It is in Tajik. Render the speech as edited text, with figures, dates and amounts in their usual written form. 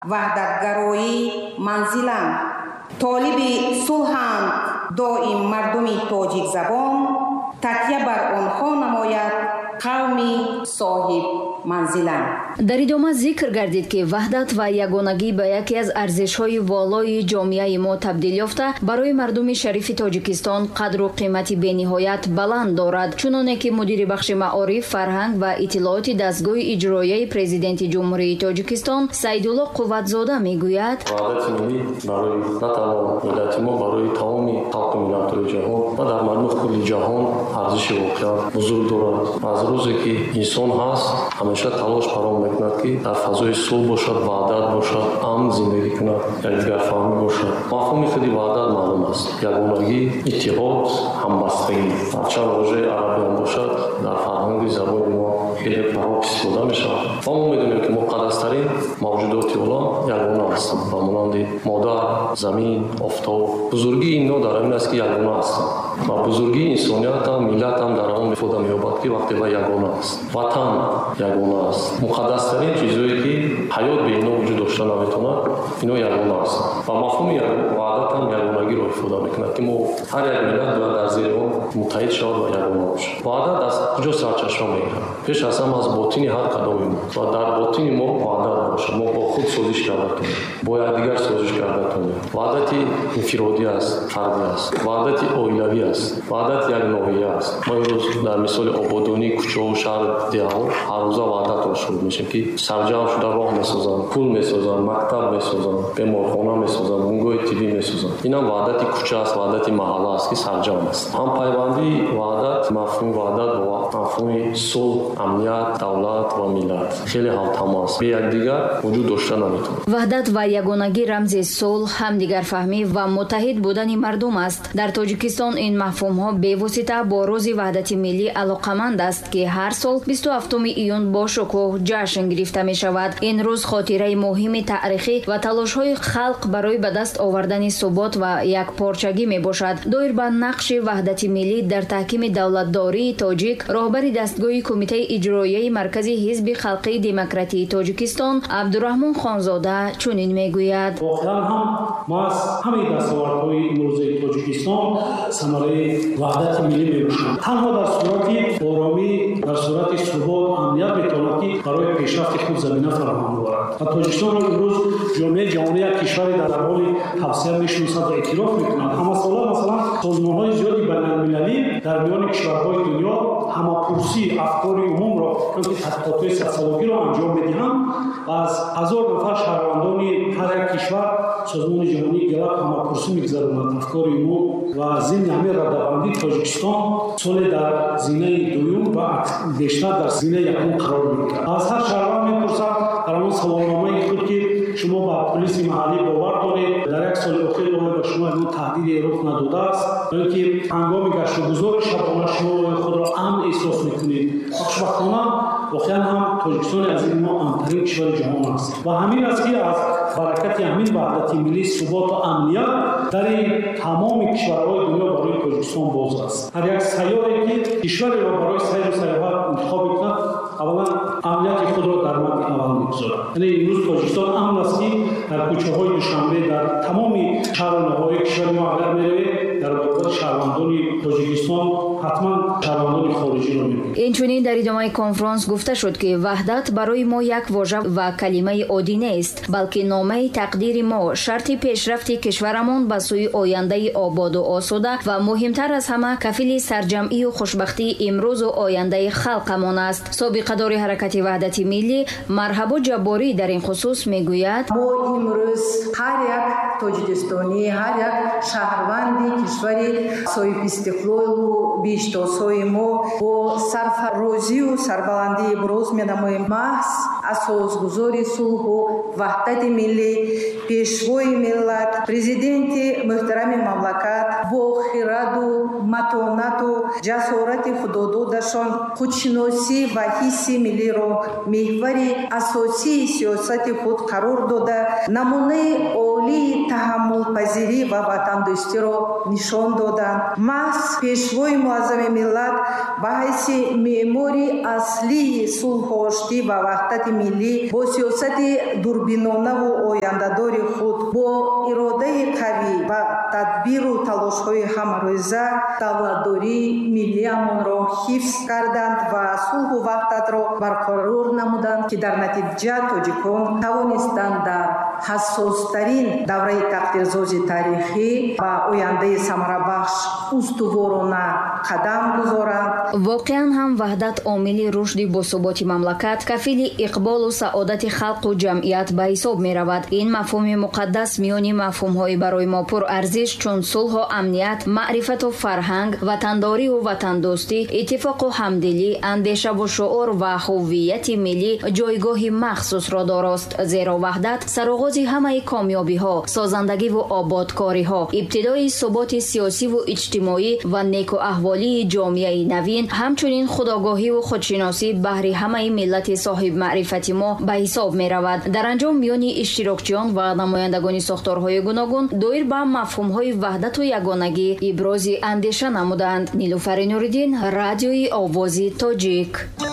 ваҳдатгароӣ манзиланд. толиби сулҳанд доим мардуми тоҷикзабон, такя бар онҳо намояд қавми соҳиб манзиланд. дар идома зикр гардид ки ваҳдат ва ягонагӣ ба яке аз арзишҳои волои ҷомеаи мо табдил ёфта барои мардуми шарифи тоҷикистон қадру қимати бениҳоят баланд дорад, чуноне ки мудири бахши маориф, фарҳанг ва иттилооти дастгоҳи иҷроияи президенти ҷумҳурии тоҷикистон Саидулло Қувватзода мегӯяд: ваҳдати миллӣ барои на танҳо миллати мо, барои тамоми халқу миллатҳои ҷаҳон ва дар маҷмӯи кулли ҷаҳон арзиши воқеан бузург дорад. аз рӯзе ки инсон ҳаст, ҳамеша талош баром мекунад ки дар фазои сулҳ бошад, ваҳдат бошад, амн зиндагӣ кунад, якдигарфаҳмӣ бошад. мафҳуми худи ваҳдат маълум аст: ягонагӣ, иттиҳод, ҳамбастагӣ. ҳарчанд воҷаи арабӣ ҳам бошад, дар фарҳанги забони мо хеле фароғ истифода мешавад. ва мо медонем ки муқаддастарин мавҷудоти олам ягона ҳастанд, ба монанди модар, замин, офтоб. бузургии инҳо дар ин аст ки ягона ҳастанд ва бузургии инсониятам, миллатам дар он ифода меёбад ки вақте ва ягона аст. ватан ягона аст. муқаддастарин чизое ки ҳаёт бе инҳо вуҷуд дошта наметавонад, инҳо ягона ҳастанд. ва мафҳуми ваҳдатам ягонагиро ифода мекунад ки мо ҳар як миллат бояд дар зери он муттаҳид шавад ва ягона бошад. ваҳдат аз куҷо сарчашма мегирад? пеш аз ҳама аз ботини ҳар кадоми мо. ва дар ботини мо ваҳдат бошад. мо бо худ созиш карда тонем, бо якдигар созиш карда тонем. ваҳдати инфиродӣ аст, фардӣ аст. ваҳдати оилавӣ аст. ваҳдати як ноҳия аст. мо имрӯз дар мисоли ободонии кӯчаву шаҳр деҳаҳо ҳар рӯза ваҳдатро шуҳуд мешавем ки сарҷамъ шуда роҳ месозанд, пул месозанд, мактаб месозанд, беморхона месозанд, бунгоҳи тиббӣ месозанд. инам ваҳдати кӯча аст, ваҳдати маҳалла аст ки сарҷамъ аст. ҳампайвандии ваҳдат, мафҳуми ваҳдат бо мафҳуми сулҳ, амният, давлат ва миллат хеле ҳамтама аст. бе якдигар вуҷуд дошта наметавонад. ваҳдат ва ягонагӣ рамзи сулҳ, ҳамдигарфаҳмӣ ва муттаҳид будани мардум аст. дар тоҷикистон ин мафҳумҳо бевосита бо рӯзи ваҳдати миллӣ алоқаманд аст ки ҳар сол 27 июн бо шукӯҳ ҷашн гирифта мешавад. ин рӯз хотираи муҳими таърихӣ ва талошҳои халқ барои ба даст овардани субот ва якпорчагӣ мебошад. доир ба нақши ваҳдати миллӣ дар таҳкими давлатдории тоҷик, роҳбари дастгоҳи кумитаи иҷроияи маркази ҳизби халқии демократии тоҷикистон Абдураҳмон Хонзода чунин мегӯяд: воқеан ҳам мо аз ҳамаи дастовардҳои имрӯзаи тоҷикистон самараи ваҳдати миллӣ мебошанд. танҳо дар сурати оромӣ, дар сурати субот, амният метавонад ки барои пешрафти худ замина фароҳам оварад. ва тоҷикистонро имрӯз ҷомеаи ҷаҳонӣ як кишвари дар ҳоли тавсия мешиносад ва эътироф мекунад. ҳамасола масалан созмонҳои зиёди байналмилалӣ дар миёни кишварҳои дунё ҳамапурсии афкори умумро ки тадқиқотҳои социологиро анҷом медиҳанд ва аз 1000 нафар шаҳрвандони ҳар як кишвар созмони ҷаҳонии галап ҳамапурсӣ мегзаронад афкори умум ва зимни ҳамин раддабандӣ тоҷикистон соле дар зинаи дуюм ва бештар дар зинаи якум қарор мегирад. аз ҳар шаҳрванд мепурсад дар он саволномаи худ ки шумо ба полиси маҳаллӣ бовар доред, дар як соли охир оя ба шумо ягон таҳдиде рух надодааст, ё ки ҳангоми гаштугузори шабона шумо худро амн эҳсос мекунед. хушбахтона воқеан ҳам тоҷикистони азизи мо амнтарин кишвари ҷаҳон аст ва ҳамин аст ки аз баракати ҳамин ваҳдати миллӣ суботу амният дари тамоми кишварҳои дунё барои тоҷикистон боз аст. ҳар як сайёре ки кишвареро барои сайру саёҳат интихоб мекунад, аввалан амнияти худро дар мадди аввал мегузорад. яъне имрӯз тоҷикистон амн аст ки дар кӯчаҳои душанбе, дар тамоми шаҳру наҳои кишвари мо агар меравед, дар баробари шаҳрвандони тоҷикистон ҳатман шаҳрвандони хориҷиро мебинед. инчунин дар идомаи конфронс гуфта шуд ки ваҳдат барои мо як вожа ва калимаи оддӣ нест, балки номаи тақдири мо, шарти пешрафти кишварамон ба сӯи ояндаи ободу осуда ва муҳимтар аз ҳама кафили сарҷамъию хушбахтии имрӯзу ояндаи халқамон аст. собиқадори ҳаракати ваҳдати миллӣ Марҳабо Ҷабборӣ дар ин хусус мегӯяд: мо имрӯз ҳар як тоҷикистонӣ, ҳар як шаҳрванди кишвари соҳибистиқлолу биштосҳои мо бо сарфарозию сарбаландӣ иброз менамоем. маҳз асосгузори сулҳу ваҳдати миллӣ, пешвои миллат, президенти муҳтарами мамлакат бо хираду матонату ҷасорати худододашон худшиносӣ ва ҳисси миллиро меҳвари асосии сиёсати худ қарор дода, намунаи олии таҳаммулпазирӣ ва ватандӯстиро нишон доданд. маҳз пешвои муаззами миллат ба ҳайси меъмори аслии сулҳошти ва ваҳдати миллӣ бо сиёсати дурбинонаву ояндадори худ бо иродаи қавӣ ва тадбиру талошҳои ҳамрӯза давлатдории миллиамонро ҳифз карданд ва сулҳу ваҳдатро барқарор намуданд ки дар натиҷа тоҷикон тавонистанд дар ҳассостарин давраи тақдирсози тарихӣ ва ояндаи самарабахш устуворона қадам гузоранд. воқеан ҳам ваҳдат омили рушди босуботи мамлакат, кафили иқболу саодати халқу ҷамъият ба ҳисоб меравад. ин мафҳуми муқаддас миёни мафҳумҳои барои мо пурарзиш чун сулҳу амният, маърифату фарҳанг, ватандорию ватандӯстӣ, иттифоқу ҳамдилӣ, андешаву шуъур ва ҳуввияти миллӣ ҷойгоҳи махсусро дорост. зеро ваҳдат сароғози ҳамаи комёбиҳо, созандагиву ободкориҳо, ибтидои суботи сиёсиву иҷтимоӣ ва некуаҳволии ҷомеаи навин, ҳамчунин худогоҳиву худшиносӣ баҳри ҳамаи миллати соҳибмаърифати мо ба ҳисоб меравад. дар анҷом миёни иштирокчиён ва намояндагони сохторҳои гуногун доир ба мафҳумҳои ваҳдату ягонагӣ ибрози андеша намуданд. нилуфари Нуриддин, радиои овози тоҷик.